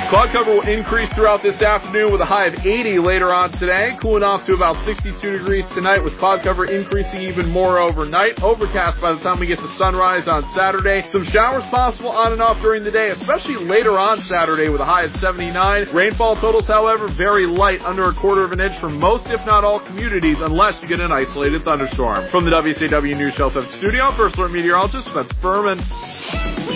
Cloud cover will increase throughout this afternoon with a high of 80 later on today. Cooling off to about 62 degrees tonight with cloud cover increasing even more overnight. Overcast by the time we get to sunrise on Saturday. Some showers possible on and off during the day, especially later on Saturday with a high of 79. Rainfall totals, however, very light, under a quarter of an inch for most, if not all, communities, unless you get an isolated thunderstorm. From the WCW News Shelf studio, First Alert meteorologist Spencer Furman.